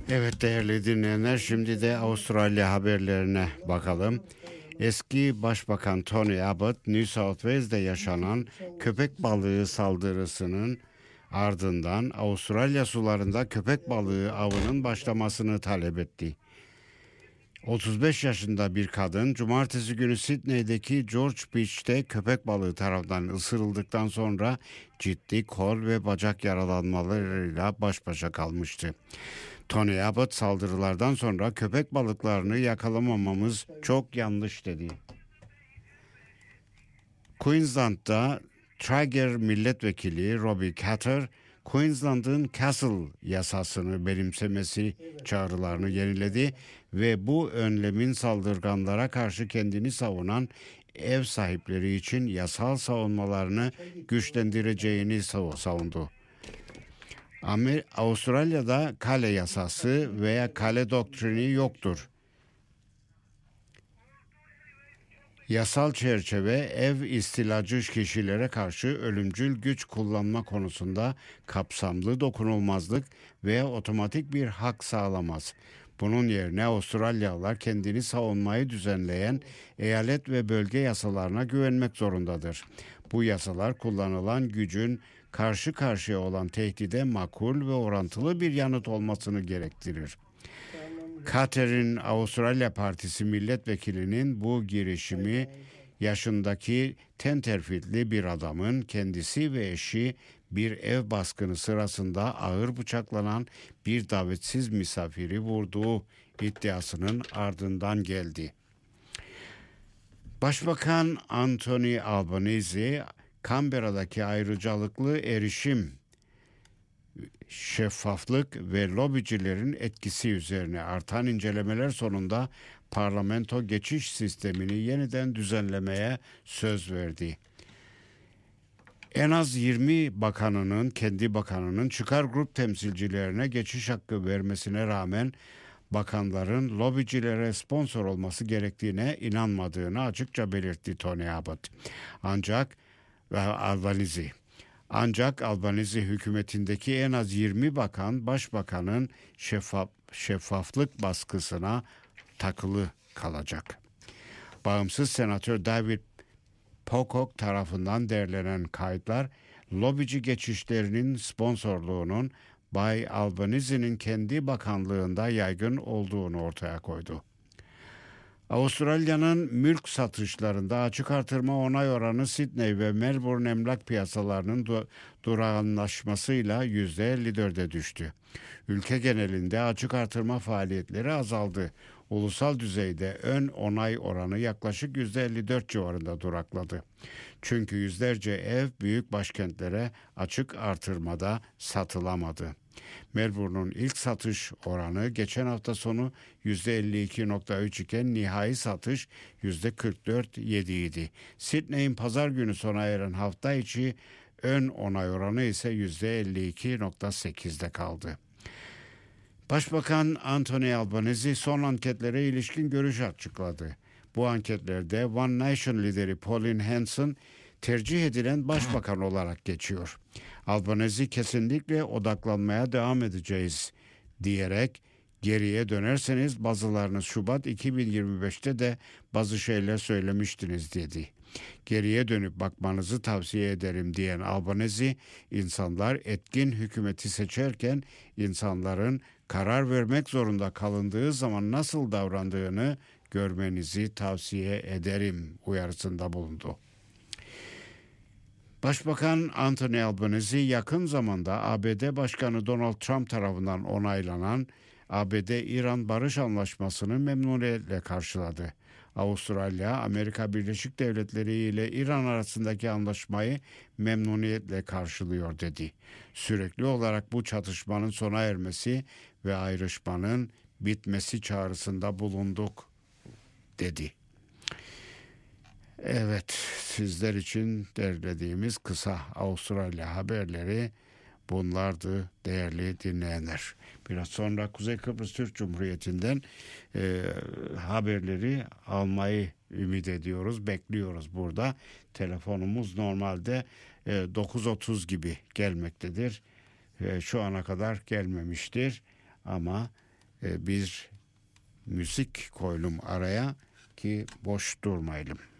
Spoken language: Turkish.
Evet değerli dinleyenler, şimdi de Avustralya haberlerine bakalım. Eski Başbakan Tony Abbott, New South Wales'de yaşanan köpek balığı saldırısının ardından Avustralya sularında köpek balığı avının başlamasını talep etti. 35 yaşında bir kadın cumartesi günü Sydney'deki George Beach'te köpek balığı tarafından ısırıldıktan sonra ciddi kol ve bacak yaralanmalarıyla baş başa kalmıştı. Tony Abbott saldırılardan sonra köpek balıklarını yakalamamamız çok yanlış dedi. Queensland'da Trigger milletvekili Robbie Katter, Queensland'ın Castle yasasını benimsemesi çağrılarını yeniledi ve bu önlemin saldırganlara karşı kendini savunan ev sahipleri için yasal savunmalarını güçlendireceğini savundu. Avustralya'da kale yasası veya kale doktrini yoktur. Yasal çerçeve ev istilacı kişilere karşı ölümcül güç kullanma konusunda kapsamlı dokunulmazlık veya otomatik bir hak sağlamaz. Bunun yerine Avustralyalılar kendini savunmayı düzenleyen eyalet ve bölge yasalarına güvenmek zorundadır. Bu yasalar kullanılan gücün karşı karşıya olan tehdide makul ve orantılı bir yanıt olmasını gerektirir. Carter'in Avustralya Partisi milletvekilinin bu girişimi yaşındaki Tenterfield'li bir adamın kendisi ve eşi bir ev baskını sırasında ağır bıçaklanan bir davetsiz misafiri vurduğu iddiasının ardından geldi. Başbakan Anthony Albanese, Canberra'daki ayrıcalıklı erişim, şeffaflık ve lobicilerin etkisi üzerine artan incelemeler sonunda parlamento geçiş sistemini yeniden düzenlemeye söz verdi. En az 20 bakanının, kendi bakanının çıkar grup temsilcilerine geçiş hakkı vermesine rağmen bakanların lobicilere sponsor olması gerektiğine inanmadığını açıkça belirtti Tony Abbott. Ancak Albanese hükümetindeki en az 20 bakan başbakanın şeffaflık baskısına takılı kalacak. Bağımsız senatör David Pocock tarafından derlenen kayıtlar lobici geçişlerinin sponsorluğunun Bay Albanese'nin kendi bakanlığında yaygın olduğunu ortaya koydu. Avustralya'nın mülk satışlarında açık artırma onay oranı Sydney ve Melbourne emlak piyasalarının durağanlaşmasıyla %54'e düştü. Ülke genelinde açık artırma faaliyetleri azaldı. Ulusal düzeyde ön onay oranı yaklaşık %54 civarında durakladı. Çünkü yüzlerce ev büyük başkentlere açık artırmada satılamadı. Melbourne'un ilk satış oranı geçen hafta sonu %52,3 iken nihai satış %44,7 idi. Sydney'in pazar günü sona eren hafta içi ön onay oranı ise %52,8'de kaldı. Başbakan Anthony Albanese son anketlere ilişkin görüş açıkladı. Bu anketlerde One Nation lideri Pauline Hanson tercih edilen başbakan olarak geçiyor. Albanese kesinlikle odaklanmaya devam edeceğiz diyerek geriye dönerseniz bazılarınız Şubat 2025'te de bazı şeyler söylemiştiniz dedi. Geriye dönüp bakmanızı tavsiye ederim diyen Albanese, insanlar etkin hükümeti seçerken insanların karar vermek zorunda kalındığı zaman nasıl davrandığını görmenizi tavsiye ederim uyarısında bulundu. Başbakan Anthony Albanese yakın zamanda ABD Başkanı Donald Trump tarafından onaylanan ABD-İran Barış Anlaşması'nı memnuniyetle karşıladı. Avustralya, Amerika Birleşik Devletleri ile İran arasındaki anlaşmayı memnuniyetle karşılıyor dedi. Sürekli olarak bu çatışmanın sona ermesi ve ayrışmanın bitmesi çağrısında bulunduk dedi. Evet, sizler için derlediğimiz kısa Avustralya haberleri bunlardı değerli dinleyenler. Biraz sonra Kuzey Kıbrıs Türk Cumhuriyeti'nden haberleri almayı ümit ediyoruz, bekliyoruz burada. Telefonumuz normalde 9.30 gibi gelmektedir. Şu ana kadar gelmemiştir ama bir müzik koyalım araya ki boş durmayalım.